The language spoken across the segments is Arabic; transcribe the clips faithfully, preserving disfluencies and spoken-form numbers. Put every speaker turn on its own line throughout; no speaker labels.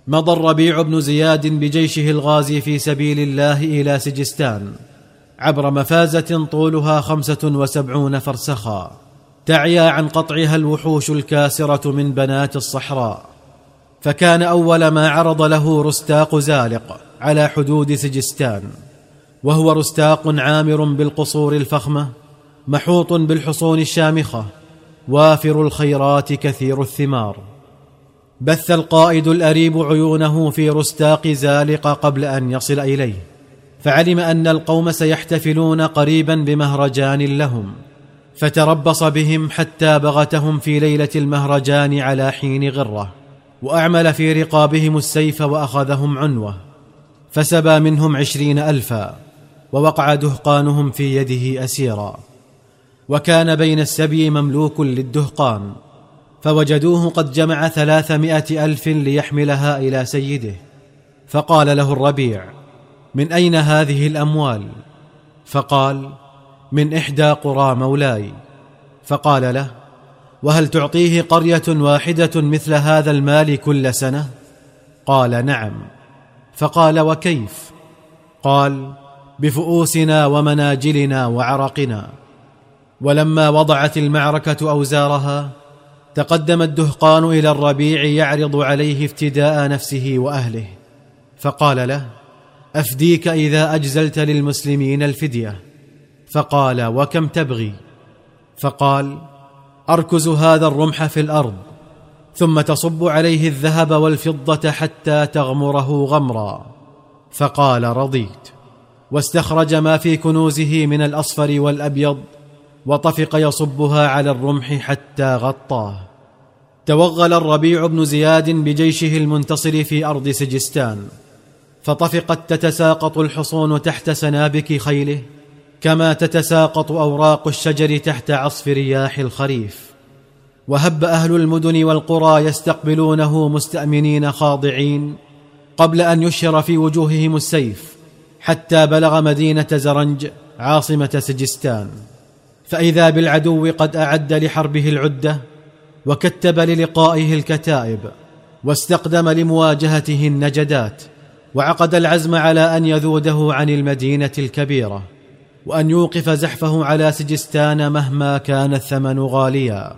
مضى الربيع بن زياد بجيشه الغازي في سبيل الله إلى سجستان عبر مفازة طولها خمسة وسبعون فرسخا تعيا عن قطعها الوحوش الكاسرة من بنات الصحراء. فكان أول ما عرض له رستاق زالق على حدود سجستان، وهو رستاق عامر بالقصور الفخمة محوط بالحصون الشامخة وافر الخيرات كثير الثمار. بث القائد الأريب عيونه في رستاق زالق قبل أن يصل إليه، فعلم أن القوم سيحتفلون قريبا بمهرجان لهم، فتربص بهم حتى بغتهم في ليلة المهرجان على حين غرة، وأعمل في رقابهم السيف وأخذهم عنوة، فسبى منهم عشرين ألفا، ووقع دهقانهم في يده أسيرا. وكان بين السبي مملوك للدهقان، فوجدوه قد جمع ثلاثمائة ألف ليحملها إلى سيده، فقال له الربيع: من أين هذه الأموال؟ فقال: من إحدى قرى مولاي. فقال له: وهل تعطيه قرية واحدة مثل هذا المال كل سنة؟ قال: نعم. فقال: وكيف؟ قال: بفؤوسنا ومناجلنا وعرقنا. ولما وضعت المعركة أوزارها تقدم الدهقان إلى الربيع يعرض عليه افتداء نفسه وأهله، فقال له: أفديك إذا أجزلت للمسلمين الفدية. فقال: وكم تبغي؟ فقال: أركز هذا الرمح في الأرض، ثم تصب عليه الذهب والفضة حتى تغمره غمرا. فقال: رضيت. واستخرج ما في كنوزه من الأصفر والأبيض، وطفق يصبها على الرمح حتى غطاه. توغل الربيع بن زياد بجيشه المنتصر في أرض سجستان، فطفقت تتساقط الحصون تحت سنابك خيله كما تتساقط أوراق الشجر تحت عصف رياح الخريف. وهب أهل المدن والقرى يستقبلونه مستأمنين خاضعين قبل أن يشهر في وجوههم السيف، حتى بلغ مدينة زرنج عاصمة سجستان، فإذا بالعدو قد أعد لحربه العدة، وكتب للقائه الكتائب، واستقدم لمواجهته النجدات، وعقد العزم على أن يذوده عن المدينة الكبيرة، وأن يوقف زحفه على سجستان مهما كان الثمن غاليا.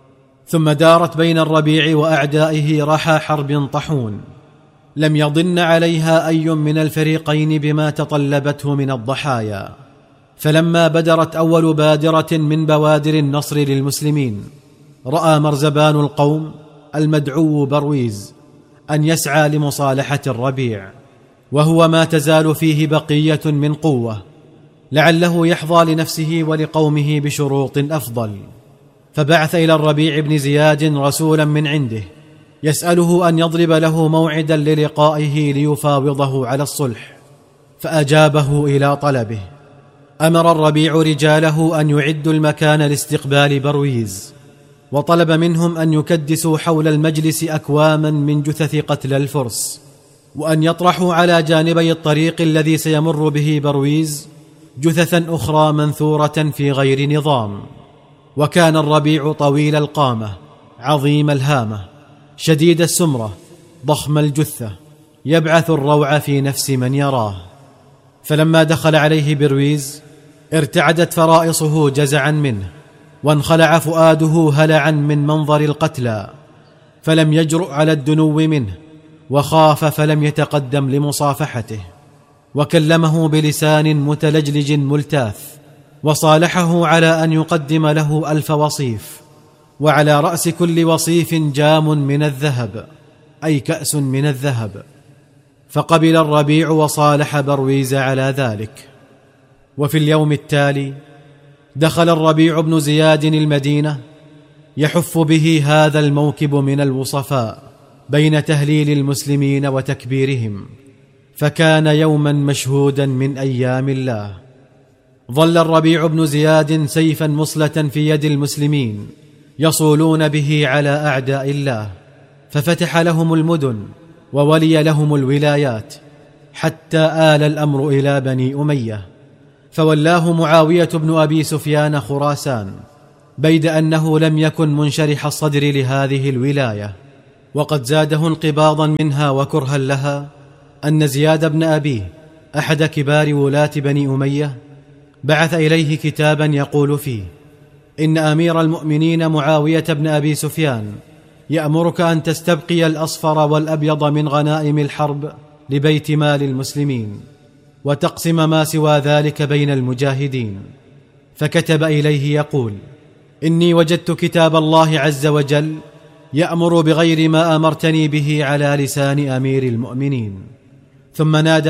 ثم دارت بين الربيع وأعدائه رحى حرب طحون، لم يضن عليها أي من الفريقين بما تطلبته من الضحايا. فلما بدرت أول بادرة من بوادر النصر للمسلمين، رأى مرزبان القوم المدعو برويز أن يسعى لمصالحة الربيع، وهو ما تزال فيه بقية من قوة، لعله يحظى لنفسه ولقومه بشروط أفضل. فبعث إلى الربيع بن زياد رسولا من عنده يسأله أن يضرب له موعدا للقائه ليفاوضه على الصلح، فأجابه إلى طلبه. أمر الربيع رجاله أن يعدوا المكان لاستقبال برويز، وطلب منهم أن يكدسوا حول المجلس أكواما من جثث قتلى الفرس، وأن يطرحوا على جانبي الطريق الذي سيمر به برويز جثثا أخرى منثورة في غير نظام. وكان الربيع طويل القامة عظيم الهامة شديد السمرة ضخم الجثة، يبعث الروع في نفس من يراه. فلما دخل عليه برويز ارتعدت فرائصه جزعا منه، وانخلع فؤاده هلعا من منظر القتلى، فلم يجرؤ على الدنو منه، وخاف فلم يتقدم لمصافحته. وكلمه بلسان متلجلج ملتاث، وصالحه على أن يقدم له ألف وصيف، وعلى رأس كل وصيف جام من الذهب، أي كأس من الذهب. فقبل الربيع وصالح برويز على ذلك. وفي اليوم التالي دخل الربيع بن زياد المدينة يحف به هذا الموكب من الوصفاء بين تهليل المسلمين وتكبيرهم، فكان يوما مشهودا من أيام الله. ظل الربيع بن زياد سيفا مصلة في يد المسلمين يصولون به على أعداء الله، ففتح لهم المدن وولي لهم الولايات، حتى آل الأمر إلى بني أمية، فولاه معاوية بن أبي سفيان خراسان، بيد أنه لم يكن منشرح الصدر لهذه الولاية. وقد زاده انقباضا منها وكرها لها أن زياد بن أبيه أحد كبار ولاة بني أمية بعث إليه كتابا يقول فيه: إن أمير المؤمنين معاوية بن أبي سفيان يأمرك أن تستبقي الأصفر والأبيض من غنائم الحرب لبيت مال المسلمين، وتقسم ما سوى ذلك بين المجاهدين. فكتب إليه يقول: إني وجدت كتاب الله عز وجل يأمر بغير ما أمرتني به على لسان أمير المؤمنين. ثم نادى